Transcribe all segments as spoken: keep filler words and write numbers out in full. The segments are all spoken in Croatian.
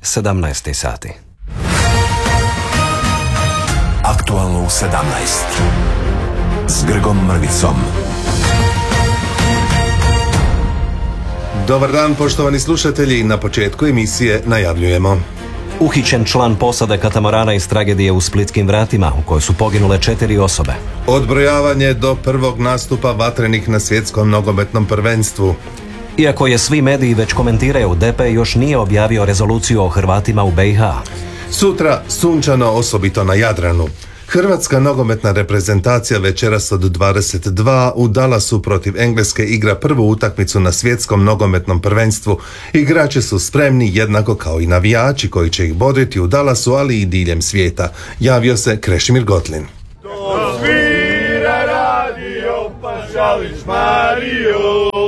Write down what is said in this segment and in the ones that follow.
sedamnaest sati. Aktualno u sedamnaest s Grgom Mrvicom. Dobar dan, poštovani slušatelji. Na početku emisije najavljujemo. Uhićen član posade katamarana iz tragedije u Splitskim vratima, u kojoj su poginule četiri osobe. Odbrojavanje do prvog nastupa vatrenih na svjetskom nogometnom prvenstvu. Iako je svi mediji već komentiraju, D P još nije objavio rezoluciju o Hrvatima u B i H. Sutra sunčano, osobito na Jadranu. Hrvatska nogometna reprezentacija večeras od dvadeset dva u Dallasu protiv Engleske igra prvu utakmicu na svjetskom nogometnom prvenstvu. Igrači su spremni jednako kao i navijači koji će ih bodriti u Dallasu, ali i diljem svijeta. Javio se Krešimir Gotlin. To svira radio, pa žališ Mario,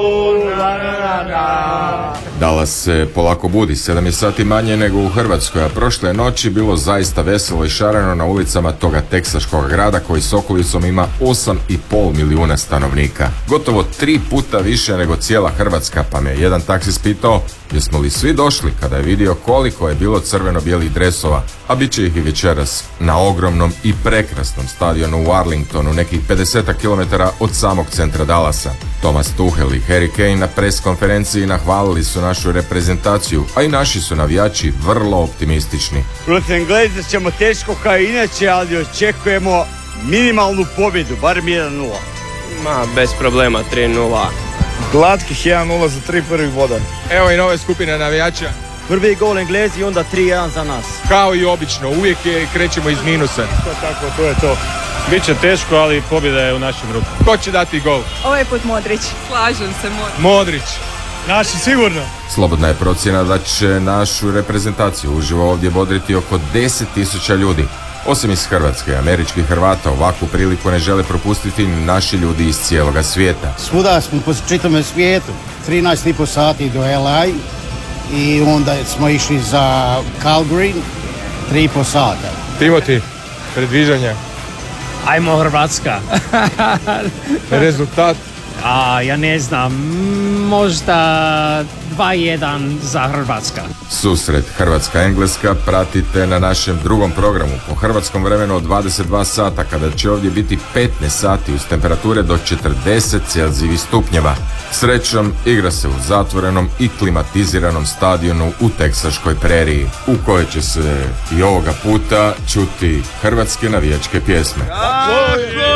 na, na, na, na. Dallas se polako budi, sedam je sati manje nego u Hrvatskoj, a prošle noći bilo zaista veselo i šareno na ulicama toga teksaškog grada koji s okolicom ima osam i pol milijuna stanovnika. Gotovo tri puta više nego cijela Hrvatska, pa me jedan taksist pitao jesmo li svi došli kada je vidio koliko je bilo crveno-bijelih dresova, a bit će ih i večeras na ogromnom i prekrasnom stadionu u Arlingtonu, nekih pedeset kilometara od samog centra Dallasa. Thomas Tuchel i Harry Kane na pres konferenciji nahvalili su našu reprezentaciju, a i naši su navijači vrlo optimistični. Protiv Engleza ćemo teško kao inače, ali očekujemo minimalnu pobjedu, barem jedan nula. Ma, bez problema, tri nula. Glatkih jedan nula za tri prvih boda. Evo i nove skupine navijača. Prvi gol Englezi, onda tri jedan za nas. Kao i obično, uvijek je, krećemo iz minusa. To tako, to je to. Biće teško, ali pobjeda je u našim rukama. Ko će dati gol? Ovaj put Modrić. Slažem se, Modrić. Modrić. Naši sigurno. Slobodna je procjena da će našu reprezentaciju uživo ovdje bodriti oko deset tisuća ljudi. Osim iz Hrvatske, američkih Hrvata ovakvu priliku ne žele propustiti naši ljudi iz cijeloga svijeta. Svuda smo po čitome svijetu. trinaest i pol sati do L A i onda smo išli za Calgary, tri i pol sata. Timoti, predviđanja. Ajmo Hrvatska. Rezultat? A, ja ne znam, možda dva jedan za Hrvatska. Susret Hrvatska-Engleska pratite na našem drugom programu po hrvatskom vremenu od dvadeset dva sata, kada će ovdje biti petnaest sati uz temperature do četrdeset celzijevih stupnjeva. Srećom, igra se u zatvorenom i klimatiziranom stadionu u teksaškoj preriji, u kojoj će se i ovoga puta čuti hrvatske navijačke pjesme. Tako je!